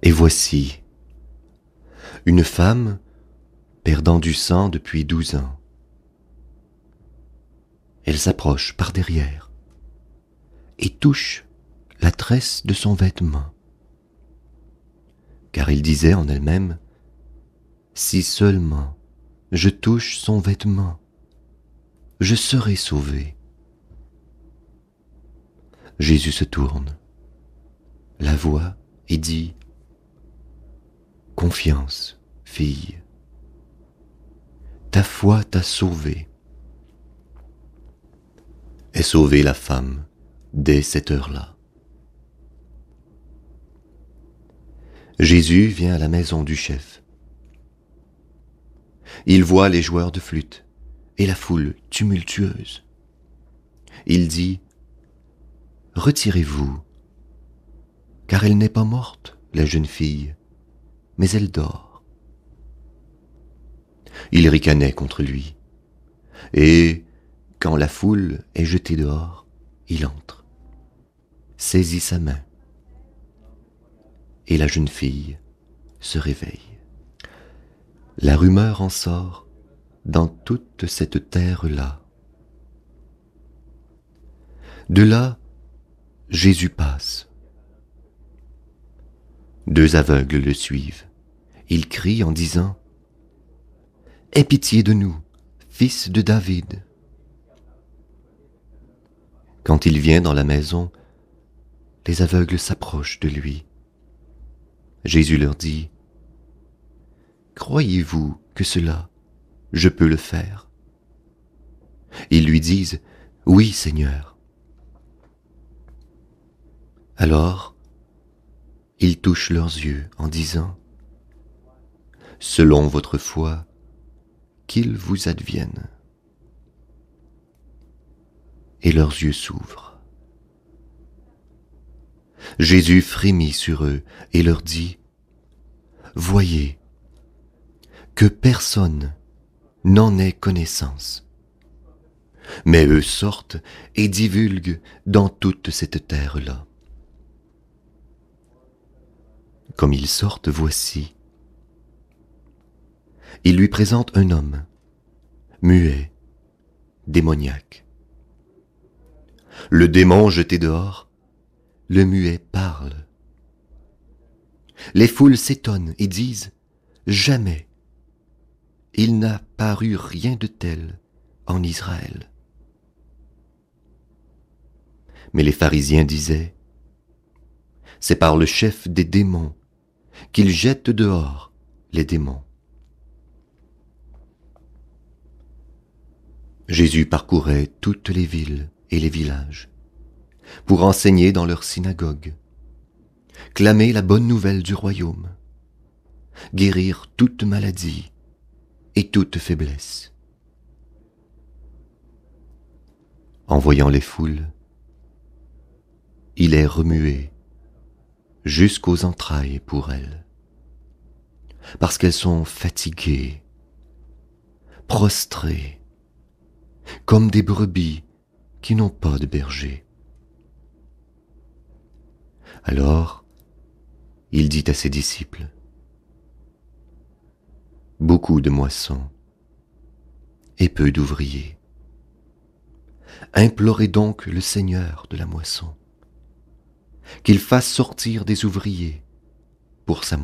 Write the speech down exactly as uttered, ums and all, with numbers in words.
Et voici, une femme perdant du sang depuis douze ans. Elle s'approche par derrière et touche la tresse de son vêtement. Car elle disait en elle-même, « Si seulement je touche son vêtement, je serai sauvée. » Jésus se tourne, la voit et dit, « Confiance, fille, ta foi t'a sauvée. » Et sauvé la femme dès cette heure-là. Jésus vient à la maison du chef. Il voit les joueurs de flûte et la foule tumultueuse. Il dit, « Retirez-vous, car elle n'est pas morte, la jeune fille, mais elle dort. » Il ricanait contre lui, et, quand la foule est jetée dehors, il entre, saisit sa main, et la jeune fille se réveille. La rumeur en sort dans toute cette terre-là. De là, Jésus passe. Deux aveugles le suivent. Ils crient en disant, « Aie pitié de nous, fils de David. » Quand il vient dans la maison, les aveugles s'approchent de lui. Jésus leur dit, « Croyez-vous que cela, je peux le faire ?» Ils lui disent, « Oui, Seigneur. » Alors, il touche leurs yeux en disant, « Selon votre foi, qu'il vous advienne. » Et leurs yeux s'ouvrent. Jésus frémit sur eux et leur dit, « Voyez que personne n'en ait connaissance. » Mais eux sortent et divulguent dans toute cette terre-là. Comme ils sortent, voici, il lui présente un homme, muet, démoniaque. Le démon jeté dehors, le muet parle. Les foules s'étonnent et disent, « Jamais il n'a paru rien de tel en Israël. » Mais les pharisiens disaient, « C'est par le chef des démons qu'il jette dehors les démons. » Jésus parcourait toutes les villes et les villages pour enseigner dans leurs synagogues, clamer la bonne nouvelle du royaume, guérir toute maladie et toute faiblesse. En voyant les foules, il est remué jusqu'aux entrailles pour elles, parce qu'elles sont fatiguées, prostrées, comme des brebis qui n'ont pas de berger. Alors, il dit à ses disciples, « Beaucoup de moissons et peu d'ouvriers. Implorez donc le Seigneur de la moisson, qu'il fasse sortir des ouvriers pour sa moisson. »